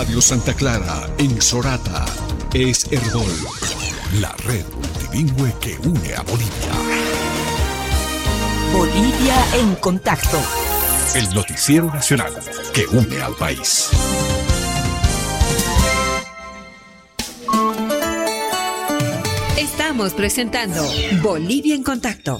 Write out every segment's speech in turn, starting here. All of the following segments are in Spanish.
Radio Santa Clara, en Sorata, es Herbol, la red multilingüe que une a Bolivia. Bolivia en contacto. El noticiero nacional que une al país. Estamos presentando Bolivia en contacto.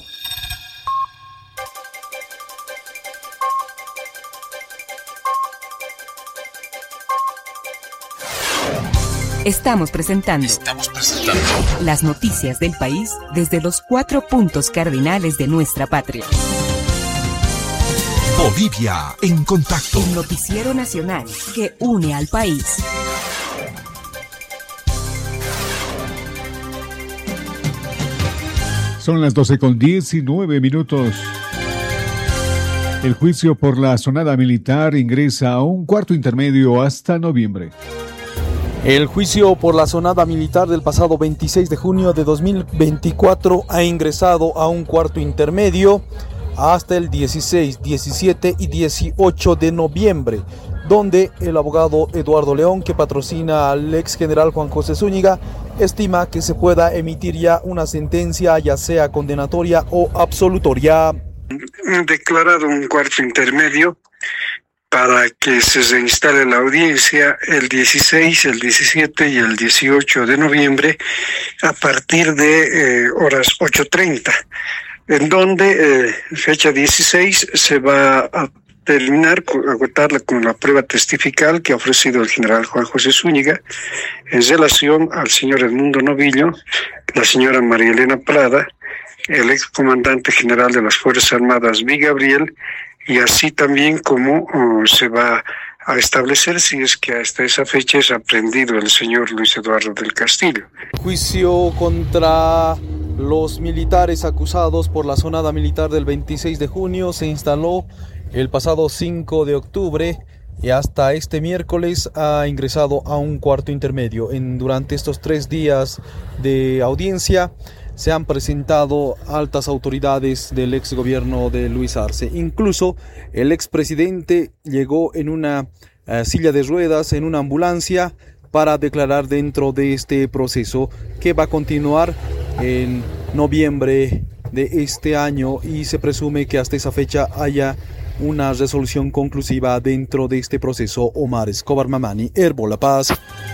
Estamos presentando las noticias del país desde los 4 puntos cardinales de nuestra patria. Bolivia en contacto. El noticiero nacional que une al país. Son las 12:19. El juicio por la sonada militar ingresa a un cuarto intermedio hasta noviembre. El juicio por la sonada militar del pasado 26 de junio de 2024 ha ingresado a un cuarto intermedio hasta el 16, 17 y 18 de noviembre, donde el abogado Eduardo León, que patrocina al ex general Juan José Zúñiga, estima que se pueda emitir ya una sentencia, ya sea condenatoria o absolutoria. Declarado un cuarto intermedio para que se reinstale la audiencia el 16, el 17 y el 18 de noviembre a partir de horas 8:30, en donde fecha 16 se va a agotar con la prueba testifical que ha ofrecido el general Juan José Zúñiga en relación al señor Edmundo Novillo, la señora María Elena Prada, el ex comandante general de las Fuerzas Armadas Miguel Gabriel, y así también como se va a establecer si es que hasta esa fecha es aprehendido el señor Luis Eduardo del Castillo. Juicio contra los militares acusados por la sonada militar del 26 de junio se instaló el pasado 5 de octubre y hasta este miércoles ha ingresado a un cuarto intermedio. Durante estos 3 días de audiencia se han presentado altas autoridades del ex gobierno de Luis Arce. Incluso el expresidente llegó en una silla de ruedas, en una ambulancia, para declarar dentro de este proceso que va a continuar en noviembre de este año, y se presume que hasta esa fecha haya una resolución conclusiva dentro de este proceso. Omar Escobar Mamani, Herbol La Paz.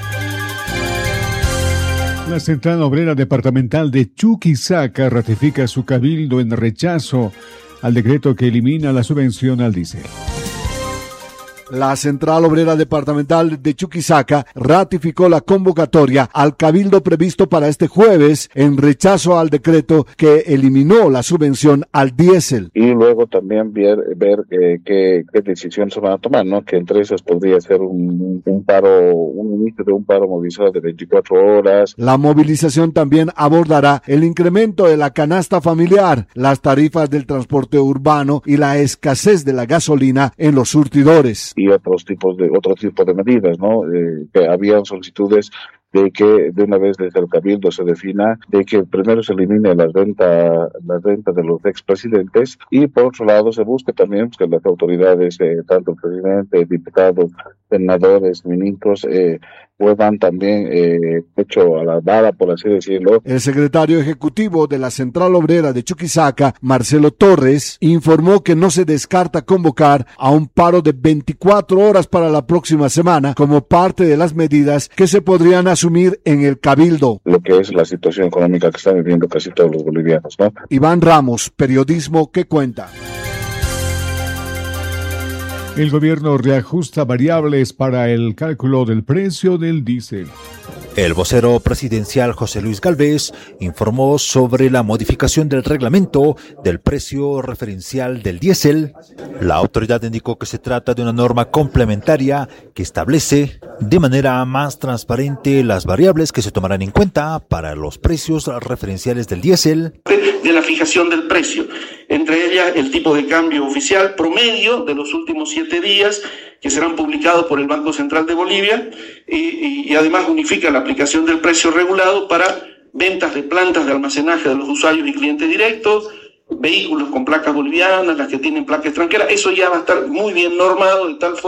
La Central Obrera Departamental de Chuquisaca ratifica su cabildo en rechazo al decreto que elimina la subvención al diésel. La Central Obrera Departamental de Chuquisaca ratificó la convocatoria al cabildo previsto para este jueves en rechazo al decreto que eliminó la subvención al diésel. Y luego también ver qué decisiones se van a tomar, ¿no? Que entre esas podría ser un inicio de un paro movilizado de 24 horas. La movilización también abordará el incremento de la canasta familiar, las tarifas del transporte urbano y la escasez de la gasolina en los surtidores. Y otro tipo de medidas, ¿no? Que habían solicitudes de que de una vez desde el cabildo se defina de que primero se elimine la renta de los expresidentes, y por otro lado se busque también que las autoridades, tanto el presidente, diputados, senadores, ministros, puedan también hecho a la vara, por así decirlo. El secretario ejecutivo de la Central Obrera de Chuquisaca, Marcelo Torres, informó que no se descarta convocar a un paro de 24 horas para la próxima semana como parte de las medidas que se podrían asumir en el cabildo. Lo que es la situación económica que están viviendo casi todos los bolivianos, ¿no? Iván Ramos, periodismo que cuenta. El gobierno reajusta variables para el cálculo del precio del diésel. El vocero presidencial José Luis Gálvez informó sobre la modificación del reglamento del precio referencial del diésel. La autoridad indicó que se trata de una norma complementaria que establece de manera más transparente las variables que se tomarán en cuenta para los precios referenciales del diésel. De la fijación del precio, entre ellas el tipo de cambio oficial promedio de los últimos 7 días, que serán publicados por el Banco Central de Bolivia, y además unifica la aplicación del precio regulado para ventas de plantas de almacenaje de los usuarios y clientes directos, vehículos con placas bolivianas, las que tienen placa extranjera. Eso ya va a estar muy bien normado de tal forma